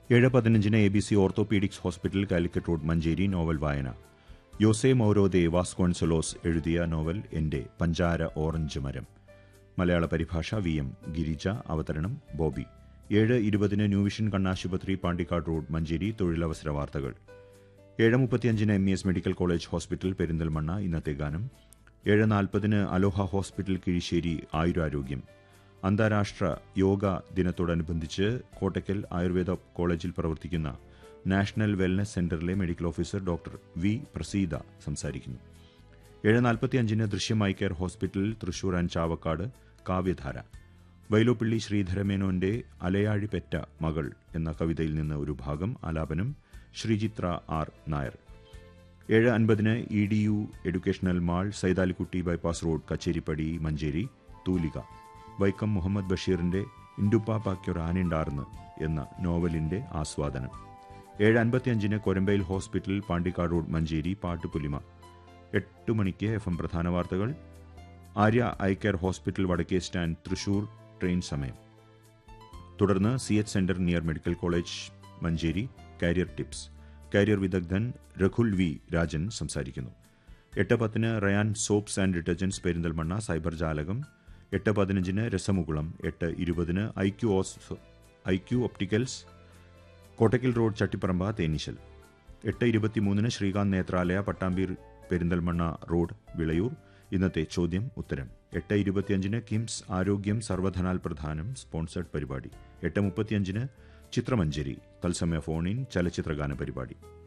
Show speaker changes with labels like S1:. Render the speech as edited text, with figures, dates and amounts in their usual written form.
S1: 7:15 ABC orthopaedics hospital, Calicut road, Manjeri. Novel വായന. യോസെ മൗരോദെ Vasconcelos എഴുതിയ novel എന്റെ പഞ്ചാര ഓറഞ്ച് മരം. മലയാള പരിഭാഷ VM ഗിരിജ. അവതരണം ബോബി. 7:20 ന്യൂ വിഷൻ കണ്ണാശുപത്രി, പാണ്ടിക്കാട് റോഡ്, മഞ്ചേരി. തൊഴിലവസര വാർത്തകൾ. 7:35 MES medical college hospital, Perinthalmanna. ഇന്നത്തെ ഗാനം. 7:40 അലോഹ ഹോസ്പിറ്റൽ, കിഴിശ്ശേരി. ആയുരാരോഗ്യം. അന്താരാഷ്ട്ര യോഗ ദിനത്തോടനുബന്ധിച്ച് കോട്ടയ്ക്കൽ ആയുർവേദ കോളേജിൽ പ്രവർത്തിക്കുന്ന നാഷണൽ വെൽനസ് സെന്ററിലെ medical officer doctor V Praseetha സംസാരിക്കുന്നു. 7:45 ദൃശ്യം eye care hospital, Thrissur and Chavakkad. കാവ്യധാര. വൈലോപ്പിള്ളി ശ്രീധരമേനോന്റെ അലയാഴി പെറ്റ മകൾ എന്ന കവിതയിൽ നിന്ന് ഒരു ഭാഗം. ആലാപനം Sree Chitra R Nair. 7:50 EDU educational mall, Saithalikutty bypass road, Kacheripadi, Manjeri. തൂലിക. വൈക്കം മുഹമ്മദ് ബഷീറിന്റെ ഇൻഡുപ്പാപ്പാക്കൊരാനുണ്ടാർന്ന് എന്ന നോവലിന്റെ ആസ്വാദനം. 7:55 കൊരമ്പയിൽ ഹോസ്പിറ്റൽ, പാണ്ടിക്കാട് റോഡ്, മഞ്ചേരി. പാട്ടുപുലിമ. 8 മണിക്ക് FM പ്രധാന വാർത്തകൾ. ആര്യ ഐ കെയർ ഹോസ്പിറ്റൽ, വടക്കേ സ്റ്റാൻഡ്, തൃശൂർ. ട്രെയിൻ സമയം. തുടർന്ന് CH centre near medical college, Manjeri. Carrier tips. Carrier വിദഗ്ധൻ രഘുൽ വി രാജൻ സംസാരിക്കുന്നു. 8:10 Ryan soaps and detergents, Perinthalmanna. Cyber ജാലകം. 8:15 രസമുകുളം. 8:20 IQ opticals, Kottakkal road, Chattiparamba, തേനീശൽ. 8:23 Srikanth Nethralaya, Pattambi, Perinthalmanna road, Vilayur. ഇന്നത്തെ ചോദ്യം ഉത്തരം. 8:25 കിംസ് ആരോഗ്യം സർവധനാൽ പ്രധാനം, സ്പോൺസേഡ് പരിപാടി. 8:35 ചിത്രമഞ്ജരി, തത്സമയ ഫോൺ ഇൻ ചലച്ചിത്രഗാന പരിപാടി.